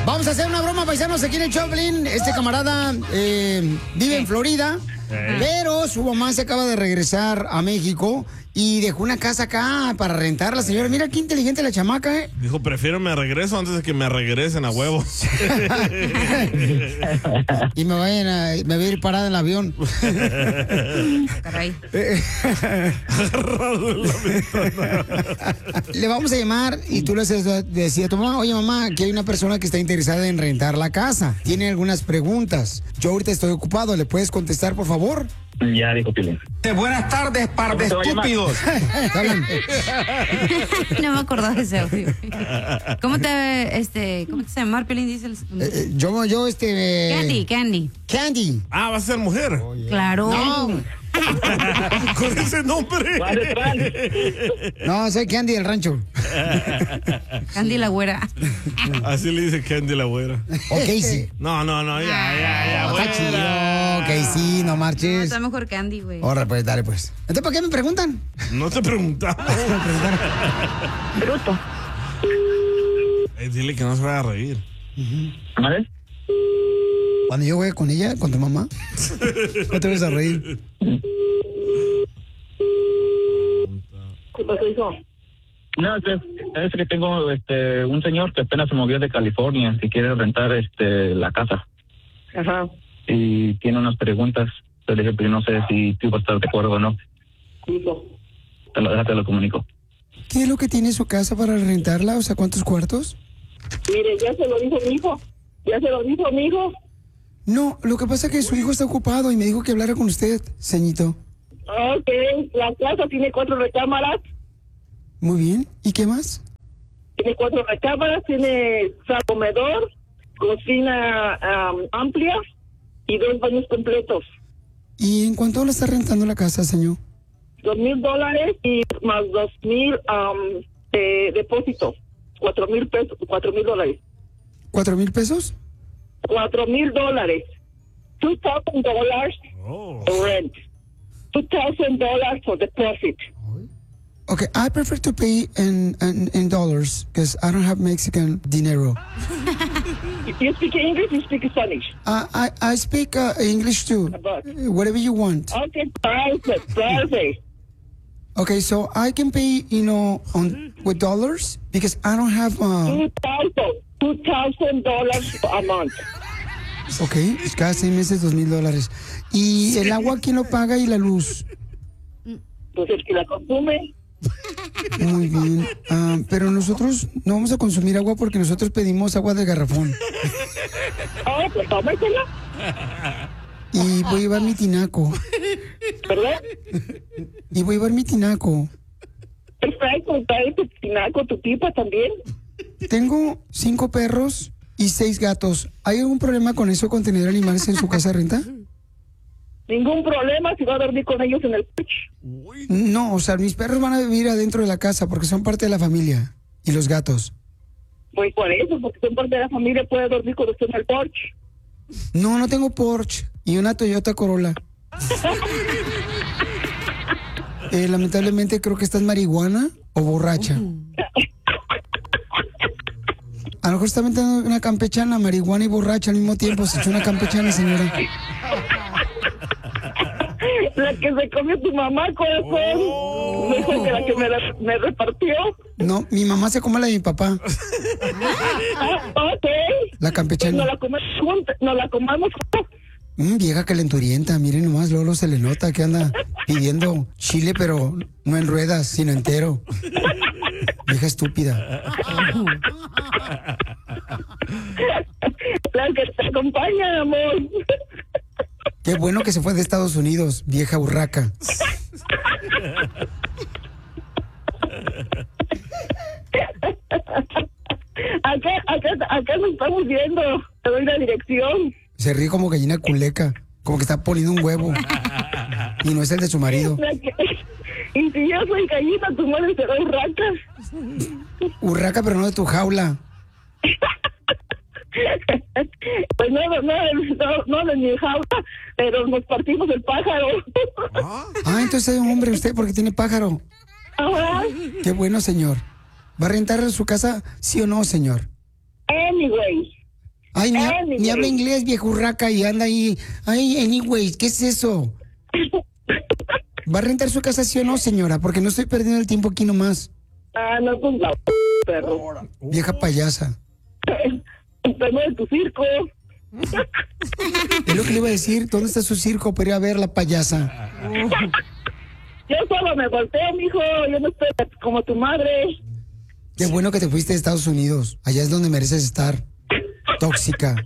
Vamos a hacer una broma, paisanos, aquí en el Choplin. Este camarada vive en Florida, pero su mamá se acaba de regresar a México y dejó una casa acá para rentarla, señora. Mira qué inteligente la chamaca, ¿eh? Dijo, prefiero me regreso antes de que me regresen a huevo. Y me voy a ir parada en el avión. Caray. Le vamos a llamar y tú le decías a tu mamá, oye mamá, que hay una persona que está interesada en rentar la casa. Tiene algunas preguntas. Yo ahorita estoy ocupado, ¿le puedes contestar, por favor? Ya dijo Piolín. Buenas tardes, par de estúpidos. No me acordaba de ese audio. ¿Cómo te llama? Piolín dice el... Candy. Candy. Ah, va a ser mujer. Claro. No. Con ese nombre. No, soy Candy del rancho. Candy la güera. Así le dice Candy la güera. Ok, sí. No, ya. Está chido. Ok, sí, no marches. No, está mejor Candy, güey. Ahora, pues, dale, pues. Entonces, ¿por qué me preguntan? No te preguntaba. Bruto. Dile que no se vaya a reír. ¿A ver? Cuando yo voy con ella, con tu mamá, no te vas a reír. ¿Qué pasó, hijo? No, es que tengo un señor que apenas se movió de California y quiere rentar la casa. Ajá. Y tiene unas preguntas. Te dije, pero no sé si tú vas a estar de acuerdo o no. Hijo. Te lo comunico. ¿Qué es lo que tiene su casa para rentarla? O sea, ¿cuántos cuartos? Mire, ya se lo dijo mi hijo. ¿Ya se lo dijo mi hijo? No, lo que pasa es que su hijo está ocupado y me dijo que hablara con usted, ceñito. Ok, la casa tiene 4 recámaras. Muy bien. ¿Y qué más? Tiene 4 recámaras, tiene comedor, cocina amplia y 2 baños completos. ¿Y en cuánto la está rentando la casa, señor? $2,000 y más 2,000 de depósito. $4,000 pesos, $4,000. ¿4,000 pesos? $4,000. $2,000 rent. $2,000 for deposit. Okay, I prefer to pay in dollars because I don't have Mexican dinero. You speak English, you speak Spanish. I speak English too. Whatever you want. Okay, perfect. Okay, so I can pay, with dollars because I don't have. $2,000 a month. Okay, cada 6 meses $2,000. ¿Y el agua quién lo paga y la luz? Pues el que la consume. Muy bien. Pero nosotros no vamos a consumir agua porque nosotros pedimos agua de garrafón. Pues tómesela. Y voy a llevar mi tinaco. ¿Verdad? Y voy a llevar mi tinaco. Perfecto, trae tu tinaco, tu pipa también. Tengo 5 perros y 6 gatos. ¿Hay algún problema con eso, con tener animales en su casa de renta? Ningún problema si va a dormir con ellos en el porche. No, o sea, mis perros van a vivir adentro de la casa porque son parte de la familia. ¿Y los gatos? Pues por eso, porque son parte de la familia, puede dormir con usted en el porche. No, no tengo Porsche y una Toyota Corolla. Lamentablemente creo que estás marihuana o borracha. A lo mejor está metiendo una campechana, marihuana y borracha al mismo tiempo. Se echó una campechana, señora. La que se comió tu mamá, corazón. No que la que me repartió. No, mi mamá se come la de mi papá. Ok. La campechana. Pues nos la comamos juntos. Vieja calenturienta, miren nomás, Lolo se le nota que anda pidiendo chile, pero no en ruedas, sino entero. Vieja estúpida. La que te acompaña, amor. Qué bueno que se fue de Estados Unidos, vieja urraca. Acá nos estamos viendo. Te doy la dirección. Se ríe como gallina culeca, como que está poniendo un huevo. Y no es el de su marido. Y si yo soy gallina, tu madre será urraca. Urraca, pero no de tu jaula. Pues no de mi jaula, pero nos partimos el pájaro. Entonces es un hombre usted porque tiene pájaro. Ajá. Qué bueno, señor. ¿Va a rentar su casa, sí o no, señor? Anyway. Ay, ni Anyway. habla inglés, viejurraca, y anda ahí. Ay, anyways, ¿qué es eso? ¿Va a rentar su casa, sí o no, señora? Porque no estoy perdiendo el tiempo aquí nomás. Ah, no, pues la perro. Vieja payasa. Enfermo de tu circo. Es lo que le iba a decir. ¿Dónde está su circo para ir a ver la payasa? Yo solo me volteo, mijo. Yo no estoy como tu madre. Qué bueno que te fuiste de Estados Unidos. Allá es donde mereces estar. Tóxica.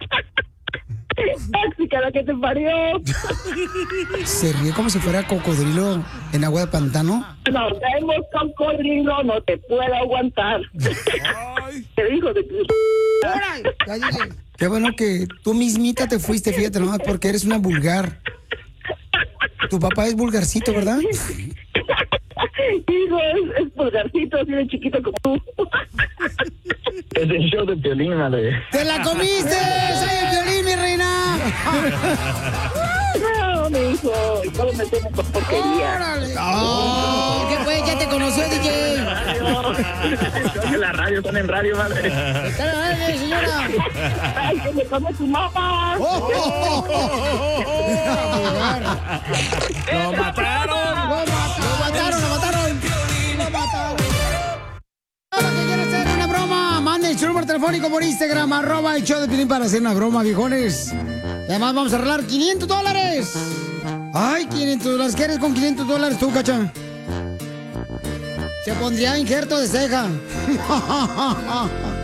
Tóxica, la que te parió. Se ríe como si fuera cocodrilo en agua de pantano. No tenemos cocodrilo, no te puedo aguantar. Te dijo de tu... Cállate. Qué bueno que tú mismita te fuiste, fíjate nomás, porque eres una vulgar. Tu papá es vulgarcito, ¿verdad? Hijo, es pulgarcito, así de chiquito como tú. Es el show de Piolín, madre. ¡Te la comiste! ¡Soy el Piolín, mi reina! No, mi hijo, ¿cómo me tienes por porquería? ¡Órale! ¡Oh! ¿Qué fue? ¿Ya te conoció, DJ? Son en la radio, son en radio, madre. ¡Está en la radio, señora! ¡Ay, que me come tu mamá! ¡Oh! ¡Lo mataron! ¡Lo mataron! Ahora que quiere hacer una broma, manden su número telefónico por Instagram, @ el show de Piolín para hacer una broma, viejones. Y además vamos a arreglar $500. Ay, $500. ¿Qué eres con $500 tú, cacha? Se pondría injerto de ceja.